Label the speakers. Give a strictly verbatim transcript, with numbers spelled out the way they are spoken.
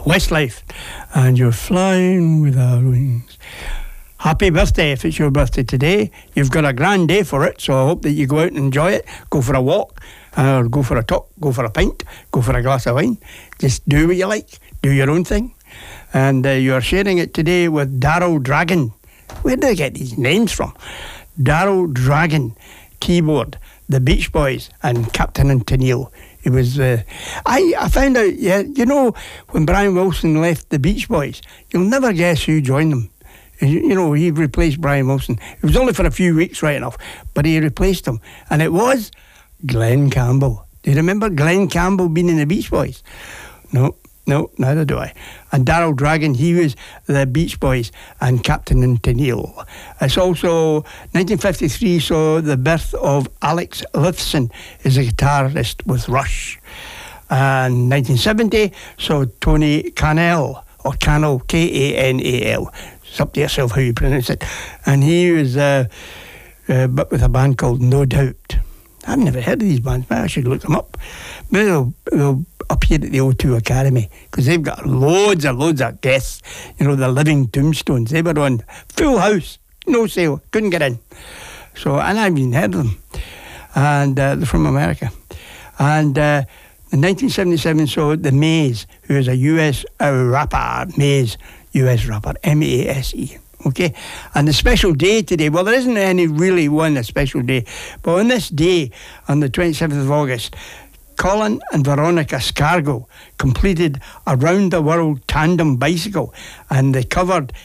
Speaker 1: Westlife, and You're Flying with Our Wings. Happy birthday if it's your birthday today. You've got a grand day for it, so I hope that you go out and enjoy it. Go for a walk, or go for a talk, go for a pint, go for a glass of wine. Just do what you like. Do your own thing. And uh, you're sharing it today with Darryl Dragon. Where do they get these names from? Darryl Dragon, keyboard, the Beach Boys, and Captain and Tennille. It was, uh, I, I found out, yeah, you know, when Brian Wilson left the Beach Boys, you'll never guess who joined them. You, you know, he replaced Brian Wilson. It was only for a few weeks, right enough, but he replaced him. And it was Glenn Campbell. Do you remember Glenn Campbell being in the Beach Boys? No. No, neither do I. And Darryl Dragon, he was the Beach Boys and Captain and Tennille. It's also nineteen fifty-three, so the birth of Alex Lifeson as a guitarist with Rush. And nineteen seventy, so Tony Cannell, or Cannell, K A N A L. It's up to yourself how you pronounce it. And he was uh, uh, but with a band called No Doubt. I've never heard of these bands, but I should look them up. Maybe they'll, they'll appear at the O two Academy, because they've got loads and loads of guests. You know, the living tombstones. They were on full house, no sale, couldn't get in. So, and I've even heard of them. And uh, they're from America. And uh, in nineteen seventy-seven, so the Maze, who is a U S uh, rapper, Maze, U S rapper, M A S E. Okay, and the special day today, well, there isn't any really one a special day, but on this day, on the twenty-seventh of August, Colin and Veronica Scargo completed a round-the-world tandem bicycle, and they covered